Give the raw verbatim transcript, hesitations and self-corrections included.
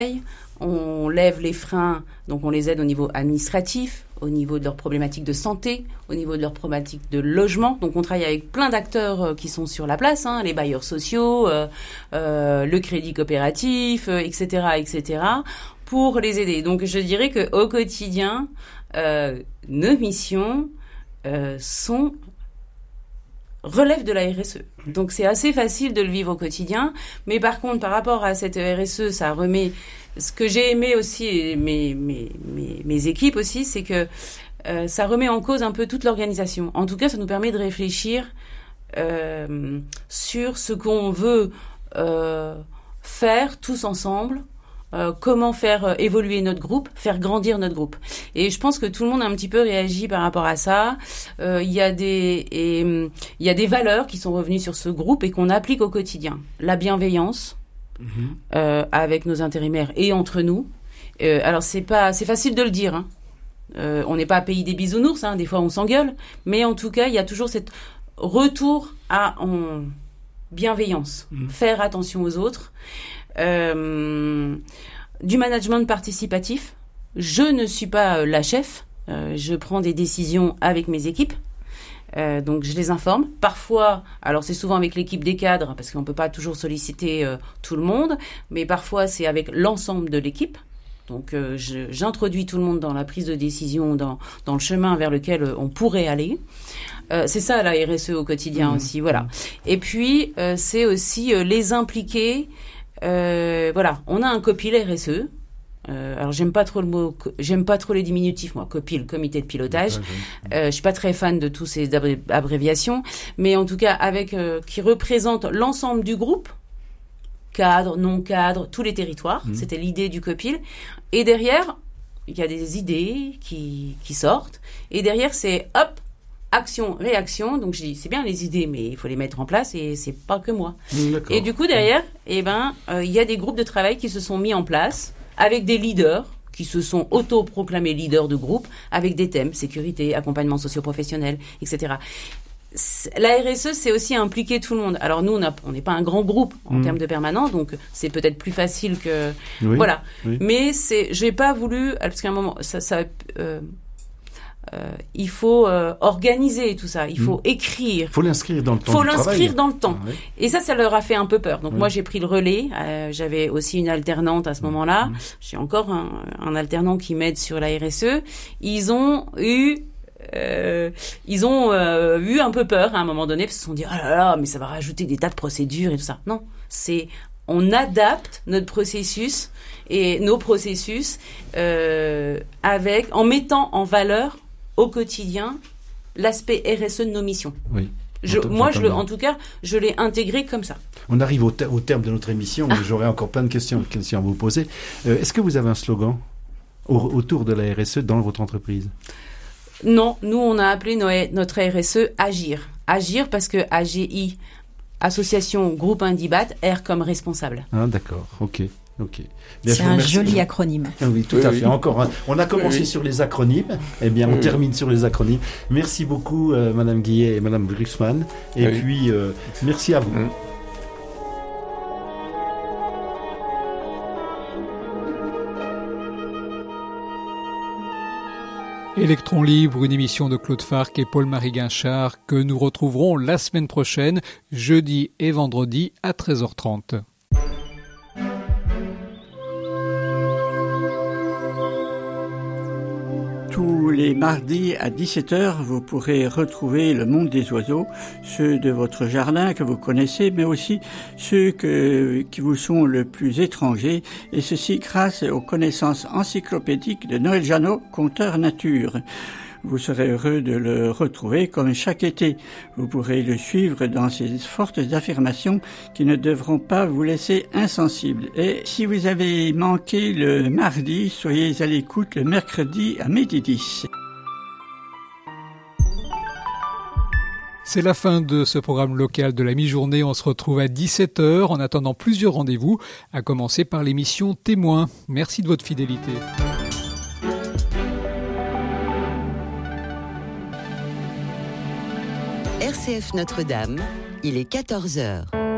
On lève les freins, donc on les aide au niveau administratif, au niveau de leurs problématiques de santé, au niveau de leurs problématiques de logement. Donc on travaille avec plein d'acteurs euh, qui sont sur la place, hein, les bailleurs sociaux, euh, euh, le crédit coopératif, euh, et cetera, et cetera, pour les aider. Donc je dirais que au quotidien, euh, nos missions euh, sont relève de la R S E. Donc c'est assez facile de le vivre au quotidien, mais par contre par rapport à cette R S E, ça remet ce que j'ai aimé aussi, et mes, mes, mes, mes équipes aussi, c'est que euh, ça remet en cause un peu toute l'organisation. En tout cas, ça nous permet de réfléchir euh, sur ce qu'on veut euh, faire tous ensemble. Euh, comment faire euh, évoluer notre groupe, faire grandir notre groupe. Et je pense que tout le monde a un petit peu réagi par rapport à ça. Euh, il y a des, et, il y a des valeurs qui sont revenues sur ce groupe et qu'on applique au quotidien. La bienveillance, mmh. euh, avec nos intérimaires et entre nous. Euh, alors c'est pas, c'est facile de le dire, hein. Euh, on n'est pas pays des bisounours, hein. Des fois on s'engueule, mais en tout cas il y a toujours cette retour à en bienveillance, mmh. faire attention aux autres. Euh, du management participatif. Je ne suis pas euh, la chef. Euh, je prends des décisions avec mes équipes. Euh, donc je les informe. Parfois, alors c'est souvent avec l'équipe des cadres parce qu'on peut pas toujours solliciter euh, tout le monde, mais parfois c'est avec l'ensemble de l'équipe. Donc euh, je, j'introduis tout le monde dans la prise de décision, dans, dans le chemin vers lequel euh, on pourrait aller. Euh, c'est ça la R S E au quotidien mmh. aussi, voilà. Et puis euh, c'est aussi euh, les impliquer. Euh, voilà, on a un COPIL R S E. Euh, alors j'aime pas trop le mot, j'aime pas trop les diminutifs, moi. COPIL, comité de pilotage. Euh, je suis pas très fan de tous ces abré- abréviations, mais en tout cas avec euh, qui représente l'ensemble du groupe, cadre, non cadre, tous les territoires. Mmh. C'était l'idée du COPIL. Et derrière, il y a des idées qui qui sortent. Et derrière, c'est hop. Action, réaction. Donc, je dis, c'est bien les idées, mais il faut les mettre en place et c'est pas que moi. D'accord. Et du coup, derrière, eh ben, euh, il y a des groupes de travail qui se sont mis en place avec des leaders qui se sont auto-proclamés leaders de groupe avec des thèmes, sécurité, accompagnement socio-professionnel, et cetera. La R S E, c'est aussi impliquer tout le monde. Alors, nous, on n'est pas un grand groupe en mmh. termes de permanents, donc c'est peut-être plus facile que... Oui, voilà. Oui. Mais c'est, j'ai pas voulu, parce qu'à un moment, ça, ça, euh, Euh, il faut euh, organiser tout ça, il faut mmh. écrire. Il faut l'inscrire dans le temps. Il faut l'inscrire dans le temps. Ah, oui. Et ça, ça leur a fait un peu peur. Donc oui. moi, j'ai pris le relais. Euh, j'avais aussi une alternante à ce mmh. moment-là. Mmh. J'ai encore un, un alternant qui m'aide sur la R S E. Ils ont eu... Euh, ils ont euh, eu un peu peur à un moment donné parce qu'ils se sont dit « Oh là là, mais ça va rajouter des tas de procédures et tout ça. » Non, c'est... On adapte notre processus et nos processus euh, avec, en mettant en valeur au quotidien l'aspect R S E de nos missions. Oui. Je, moi, je le, en tout cas, je l'ai intégré comme ça. On arrive au, ter- au terme de notre émission, mais ah. j'aurais encore plein de questions, questions à vous poser. Euh, est-ce que vous avez un slogan au, autour de la R S E dans votre entreprise ? Non, nous, on a appelé no, notre R S E Agir. Agir parce que A G I, Association Groupe Indibat, R comme responsable. Ah, d'accord, ok. Okay. Bien, c'est un joli acronyme. Ah oui, tout oui, à oui. fait. Encore, un... on a commencé oui, oui. sur les acronymes. Eh bien, on oui. termine sur les acronymes. Merci beaucoup, euh, Madame Guillet et Madame Glucksmann. Et oui. puis, euh, merci à vous. Mmh. Électron Libre, une émission de Claude Farc et Paul-Marie Guinchard que nous retrouverons la semaine prochaine, jeudi et vendredi à treize heures trente. Tous les mardis à dix-sept heures, vous pourrez retrouver le monde des oiseaux, ceux de votre jardin que vous connaissez, mais aussi ceux que, qui vous sont le plus étrangers, et ceci grâce aux connaissances encyclopédiques de Noël Jeannot, conteur nature. Vous serez heureux de le retrouver comme chaque été. Vous pourrez le suivre dans ses fortes affirmations qui ne devront pas vous laisser insensible. Et si vous avez manqué le mardi, soyez à l'écoute le mercredi à midi dix. C'est la fin de ce programme local de la mi-journée. On se retrouve à dix-sept heures en attendant plusieurs rendez-vous, à commencer par l'émission Témoins. Merci de votre fidélité. R C F Notre-Dame, il est quatorze heures.